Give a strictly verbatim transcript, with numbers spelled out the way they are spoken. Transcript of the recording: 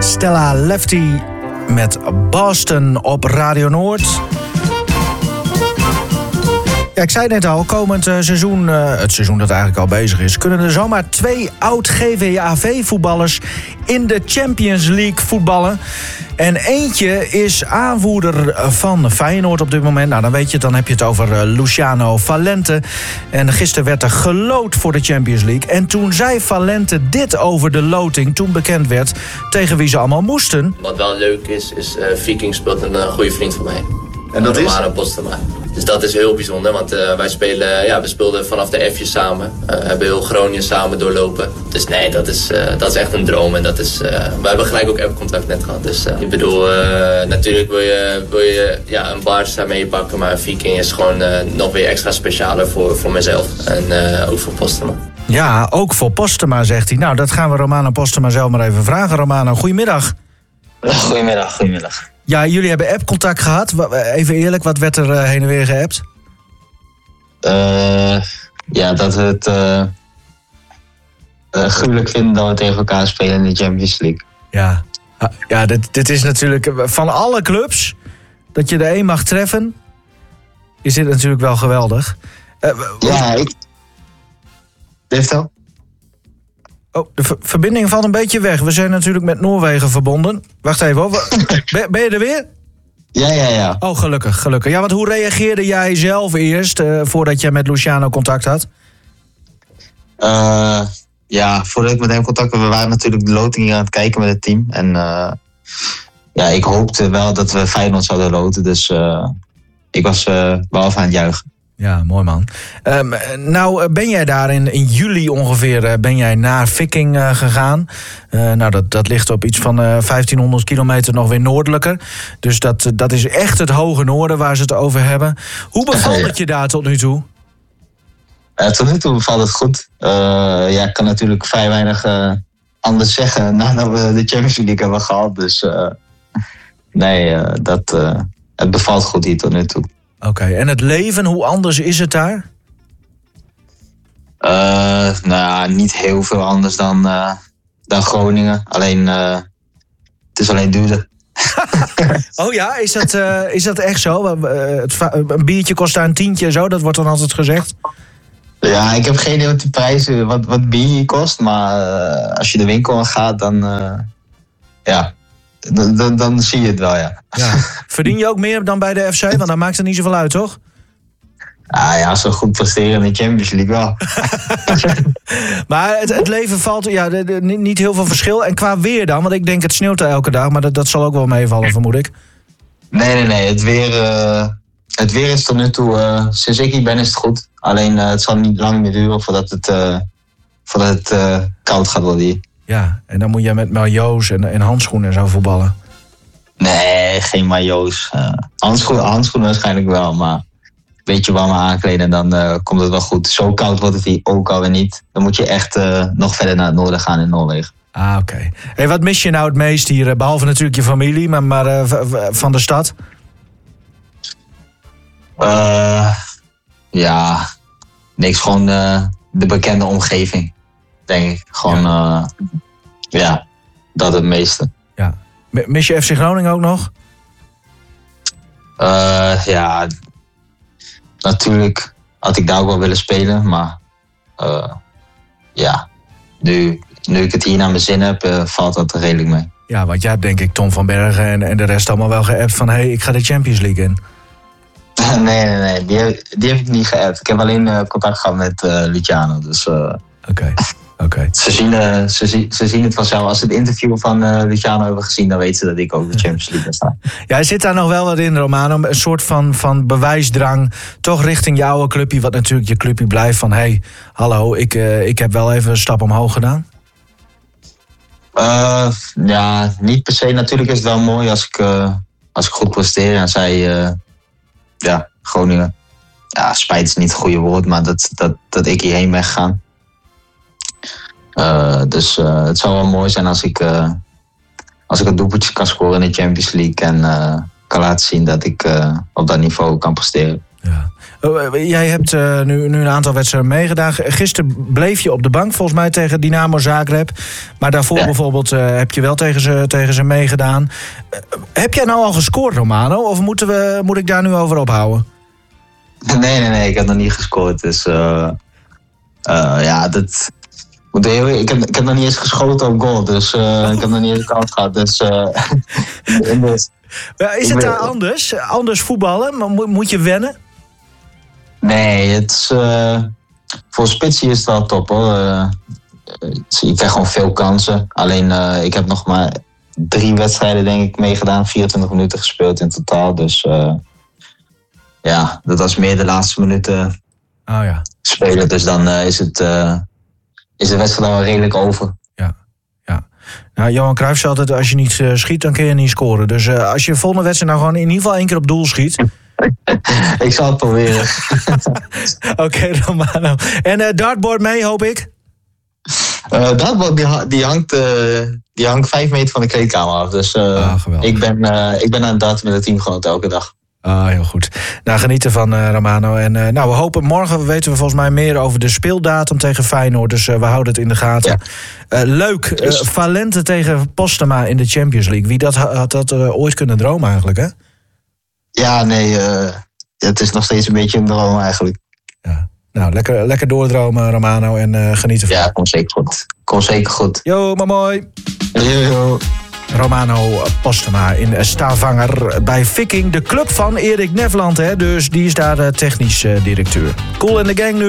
Stella Lefty met Boston op Radio Noord. Ja, ik zei net al, komend uh, seizoen, uh, het seizoen dat eigenlijk al bezig is, kunnen er zomaar twee oud-G V A V-voetballers in de Champions League voetballen. En eentje is aanvoerder van Feyenoord op dit moment. Nou, dan weet je, dan heb je het over uh, Luciano Valente. En gisteren werd er geloot voor de Champions League. En toen zei Valente dit over de loting, toen bekend werd tegen wie ze allemaal moesten. Wat wel leuk is, is uh, Viking speelt een uh, goede vriend van mij. En dat is? Romano Postema. Dus dat is heel bijzonder, want uh, wij spelen, ja, we speelden vanaf de F'jes samen. Uh, hebben heel Groningen samen doorlopen. Dus nee, dat is, uh, dat is echt een droom. En dat is, uh, we hebben gelijk ook app-contact net gehad. Dus uh, ik bedoel, uh, natuurlijk wil je, wil je ja, een Barca meepakken, maar Viking is gewoon uh, nog weer extra specialer voor, voor mezelf. En uh, ook voor Postema. Ja, ook voor Postema, zegt hij. Nou, dat gaan we Romano Postema zelf maar even vragen. Romano, goedemiddag. Goedemiddag, goedemiddag. Ja, jullie hebben app-contact gehad. Even eerlijk, wat werd er uh, heen en weer geappt? Uh, ja, dat we het uh, uh, gruwelijk vinden dat we tegen elkaar spelen in de Champions League. Ja, ja dit, dit is natuurlijk van alle clubs dat je de een mag treffen, is dit natuurlijk wel geweldig. Uh, ja, ik... Heeft al? Oh, de ver- verbinding valt een beetje weg. We zijn natuurlijk met Noorwegen verbonden. Wacht even hoor. Ben, ben je er weer? Ja, ja, ja. Oh, gelukkig, gelukkig. Ja, want hoe reageerde jij zelf eerst, uh, voordat jij met Luciano contact had? Uh, ja, voordat ik met hem contact had, we waren natuurlijk de loting hier aan het kijken met het team. En uh, ja, ik hoopte wel dat we Feyenoord zouden loten. Dus uh, ik was uh, wel even aan het juichen. Ja, mooi man. Um, nou ben jij daar in, in juli ongeveer uh, ben jij naar Viking uh, gegaan. Uh, nou, dat, dat ligt op iets van uh, vijftienhonderd kilometer nog weer noordelijker. Dus dat, dat is echt het hoge noorden waar ze het over hebben. Hoe bevalt het je daar tot nu toe? Uh, tot nu toe bevalt het goed. Uh, ja, ik kan natuurlijk vrij weinig uh, anders zeggen nadat we de Champions League hebben gehad. Dus uh, nee, uh, dat, uh, het bevalt goed hier tot nu toe. Oké, okay. En het leven, hoe anders is het daar? Uh, nou, niet heel veel anders dan, uh, dan Groningen. Alleen, uh, het is alleen duurder. Oh ja, is dat, uh, is dat echt zo? Uh, het va- een biertje kost daar een tientje en zo, dat wordt dan altijd gezegd? Ja, ik heb geen idee wat de prijzen, wat, wat bier kost. Maar uh, als je de winkel in gaat, dan, uh, ja, dan, dan, dan zie je het wel, ja. Ja. Verdien je ook meer dan bij de F C? Want dan maakt het niet zoveel uit, toch? Ah ja, zo goed presteren in de Champions League wel. Maar het, het leven valt, ja, de, de, niet heel veel verschil. En qua weer dan? Want ik denk het sneeuwt er elke dag, maar dat, dat zal ook wel meevallen, vermoed ik. Nee, nee, nee. Het weer, uh, het weer is tot nu toe, uh, sinds ik hier ben is het goed. Alleen uh, het zal niet lang meer duren voordat het, uh, voordat het uh, koud gaat worden hier. Ja, en dan moet je met maillots en, en handschoenen en zo voetballen. Nee, geen maillots. Uh, handschoenen, handschoenen waarschijnlijk wel, maar een beetje warm aankleden en dan uh, komt het wel goed. Zo koud wordt het hier ook alweer niet. Dan moet je echt uh, nog verder naar het noorden gaan in Noorwegen. Ah, oké. Okay. Hey, wat mis je nou het meest hier? Behalve natuurlijk je familie, maar, maar uh, v- v- van de stad? Uh, ja, niks. Gewoon uh, de bekende omgeving, denk ik. Gewoon, ja, uh, ja dat het meeste. Ja. Mis je F C Groningen ook nog? Uh, ja, natuurlijk had ik daar ook wel willen spelen, maar uh, ja, nu, nu ik het hier naar mijn zin heb, uh, valt dat er redelijk mee. Ja, want jij hebt denk ik Tom van Bergen en, en de rest allemaal wel geappt van hé, hey, ik ga de Champions League in. nee, nee, nee, die heb, die heb ik niet geappt. Ik heb alleen uh, contact gehad met uh, Luciano, dus... Uh, Oké. Okay. Okay. Ze zien, uh, ze, zien, ze zien het vanzelf. Als ze het interview van uh, Luciano hebben gezien, dan weten ze dat ik ook de Champions League sta. Ja, zit daar nog wel wat in, Romano? Een soort van, van bewijsdrang, toch richting je oude clubje, wat natuurlijk je clubje blijft van hé, hey, hallo, ik, uh, ik heb wel even een stap omhoog gedaan? Uh, ja, niet per se. Natuurlijk is het wel mooi als ik, uh, als ik goed presteer en zij, uh, ja, Groningen. Ja, spijt is niet het goede woord, maar dat, dat, dat ik hierheen ben gegaan. Uh, dus uh, het zou wel mooi zijn als ik, uh, als ik een doelpuntje kan scoren in de Champions League en uh, kan laten zien dat ik uh, op dat niveau kan presteren. Ja. Uh, jij hebt uh, nu, nu een aantal wedstrijden meegedaan. Gisteren bleef je op de bank volgens mij tegen Dynamo Zagreb. Maar daarvoor ja. bijvoorbeeld uh, heb je wel tegen ze, tegen ze meegedaan. Uh, heb jij nou al gescoord, Romano? Of moeten we, moet ik daar nu over ophouden? Nee, nee, nee. Ik heb nog niet gescoord. Dus uh, uh, ja, dat... Ik heb, ik heb nog niet eens geschoten op goal. Dus uh, oh. ik heb nog niet eens kans gehad. Dus... Uh, dus ja, is het daar anders? Anders voetballen? Maar moet, moet je wennen? Nee, het is, uh, voor spitsie is het wel top hoor. Uh, je krijgt gewoon veel kansen. Alleen uh, ik heb nog maar drie wedstrijden denk ik meegedaan. vierentwintig minuten gespeeld in totaal. Dus uh, ja, dat was meer de laatste minuten oh, ja. spelen. Dus dan uh, is, het, uh, is de wedstrijd al redelijk over. Ja, ja. Nou, Johan Cruijff zei altijd, als je niet uh, schiet, dan kun je niet scoren. Dus uh, als je de volgende wedstrijd nou gewoon in ieder geval één keer op doel schiet... Ik zal het proberen. Oké, okay, Romano. En uh, dartboard mee, hoop ik? Uh, dartboard die, die, hangt, uh, die hangt vijf meter van de kleedkamer af. Dus uh, ah, ik, ben, uh, ik ben aan het darten met het teamgenoot elke dag. Ah, heel goed. Nou, genieten van uh, Romano. En uh, nou, we hopen morgen, weten we volgens mij meer over de speeldatum tegen Feyenoord. Dus uh, we houden het in de gaten. Ja. Uh, leuk. Uh, Valente tegen Postema in de Champions League. Wie dat had dat uh, ooit kunnen dromen eigenlijk, hè? Ja, nee, uh, het is nog steeds een beetje een droom eigenlijk. Ja. Nou, lekker, lekker doordromen, Romano, en uh, genieten van. Ja, komt zeker goed. Komt zeker goed. Jo, maar mooi. Yo, yo. Romano Postema in Stavanger bij Viking, de club van Erik Nevland, hè? Dus die is daar uh, technisch uh, directeur. Cool in de gang nu.